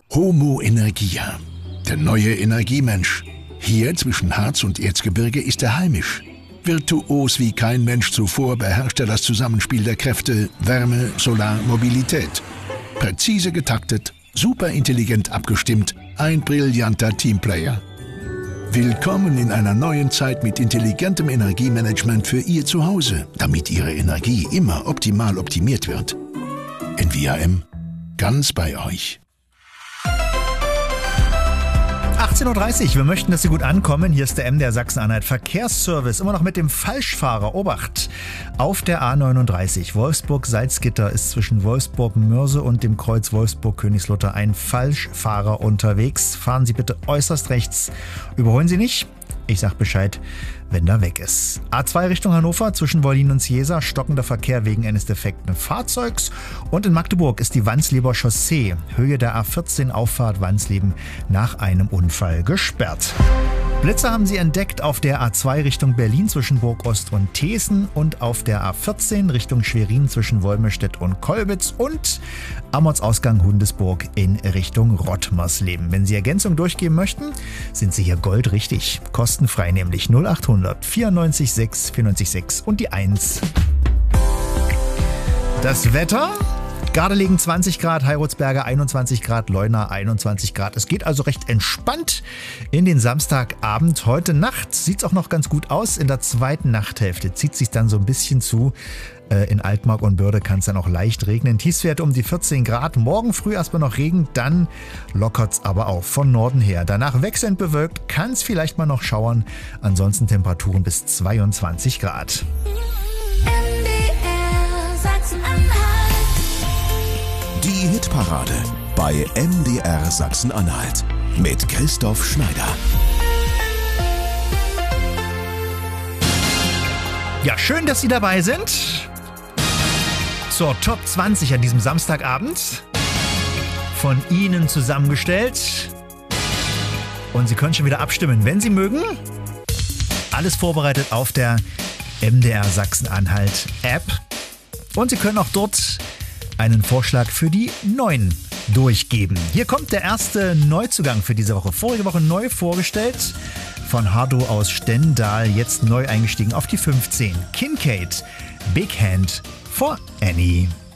Homo Energia, der neue Energiemensch. Hier zwischen Harz und Erzgebirge ist er heimisch. Virtuos wie kein Mensch zuvor beherrscht er das Zusammenspiel der Kräfte Wärme, Solar, Mobilität. Präzise getaktet, superintelligent abgestimmt, ein brillanter Teamplayer. Willkommen in einer neuen Zeit mit intelligentem Energiemanagement für Ihr Zuhause, damit Ihre Energie immer optimal optimiert wird. NVIM, ganz bei euch. 18.30 Uhr, wir möchten, dass Sie gut ankommen. Hier ist der MDR Sachsen-Anhalt Verkehrsservice. Immer noch mit dem Falschfahrer. Obacht! Auf der A39 Wolfsburg-Salzgitter ist zwischen Wolfsburg-Mörse und dem Kreuz Wolfsburg-Königslutter ein Falschfahrer unterwegs. Fahren Sie bitte äußerst rechts. Überholen Sie nicht. Ich sag Bescheid, wenn da weg ist. A2 Richtung Hannover zwischen Wollin und Ciesa, stockender Verkehr wegen eines defekten Fahrzeugs. Und in Magdeburg ist die Wandsleber Chaussee, Höhe der A14 Auffahrt Wandsleben, nach einem Unfall gesperrt. Blitzer haben sie entdeckt auf der A2 Richtung Berlin zwischen Burg-Ost und Thesen und auf der A14 Richtung Schwerin zwischen Wolmirstedt und Kolbitz und am Ortsausgang Hundesburg in Richtung Rottmersleben. Wenn Sie Ergänzung durchgeben möchten, sind Sie hier goldrichtig. Kostenfrei nämlich 0800 94 6 94 6 und die 1. Das Wetter? Gardelegen 20 Grad, Heiratsberger 21 Grad, Leuna 21 Grad. Es geht also recht entspannt in den Samstagabend. Heute Nacht sieht es auch noch ganz gut aus. In der zweiten Nachthälfte zieht es sich dann so ein bisschen zu. In Altmark und Börde kann es dann auch leicht regnen. Tiefstwerte um die 14 Grad. Morgen früh erstmal noch Regen, dann lockert es aber auf von Norden her. Danach wechselnd bewölkt, kann es vielleicht mal noch schauern. Ansonsten Temperaturen bis 22 Grad. MDR Sachsen-Anhalt. Die Hitparade bei MDR Sachsen-Anhalt mit Christoph Schneider. Ja, schön, dass Sie dabei sind. Zur Top 20 an diesem Samstagabend. Von Ihnen zusammengestellt. Und Sie können schon wieder abstimmen, wenn Sie mögen. Alles vorbereitet auf der MDR Sachsen-Anhalt App. Und Sie können auch dort einen Vorschlag für die Neuen durchgeben. Hier kommt der erste Neuzugang für diese Woche. Vorige Woche neu vorgestellt von Hardo aus Stendal, jetzt neu eingestiegen auf die 15. Kincaid, Big Hand for Annie.